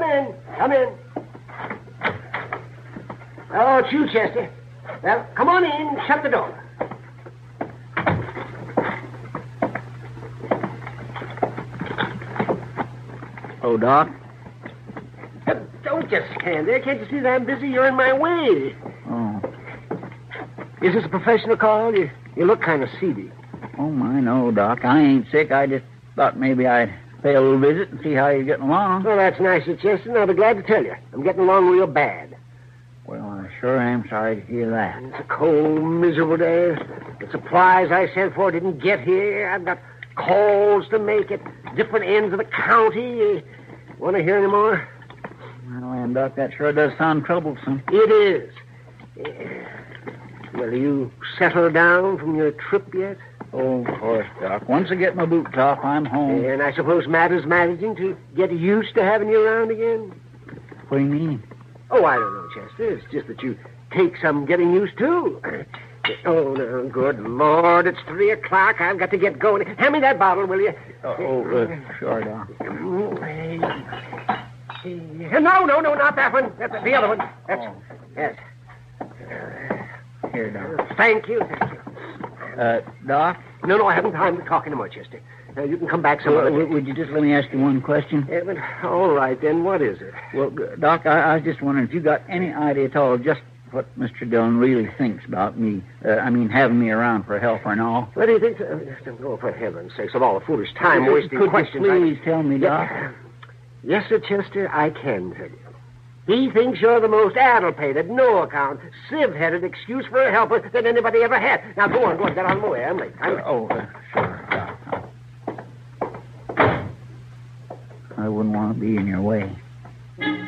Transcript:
in. Come in. Oh, it's you, Chester. Well, come on in. Shut the door. Oh, Doc? Don't just stand there. Can't you see that I'm busy? You're in my way. Oh. Is this a professional call? You look kind of seedy. Oh, my, no, Doc. I ain't sick. I just thought maybe I'd pay a little visit and see how you're getting along. Well, that's nice of Chester, and I'll be glad to tell you. I'm getting along real bad. Well, I sure am sorry to hear that. It's a cold, miserable day. The supplies I sent for didn't get here. I've got calls to make at different ends of the county. Want to hear any more? Well, and Doc, that sure does sound troublesome. It is. Well, you settled down from your trip yet? Oh, of course, Doc. Once I get my boots off, I'm home. And I suppose Matt is managing to get used to having you around again? What do you mean? Oh, I don't know, Chester. It's just that you take some getting used to. Oh, no, good Lord. It's 3 o'clock. I've got to get going. Hand me that bottle, will you? Sure, Doc. No, not that one. That's the other one. Yes. Here, Doc. Thank you. Doc? No, I haven't time to talk anymore, Chester. You can come back some other day. Would you just let me ask you one question? But, all right, then. What is it? Well, Doc, I was just wondering if you got any idea at all just what Mr. Dillon really thinks about me. Having me around for help and all. What do you think? Oh, for heaven's sakes, of all the foolish time-wasting questions... Could you please tell me, Doc? Yes, Sir Chester, I can tell you. He thinks you're the most addle-pated, no-account, sieve-headed excuse for a helper that anybody ever had. Now, go on, get out of my way. I'm late. Sure, Doc. I wouldn't want to be in your way.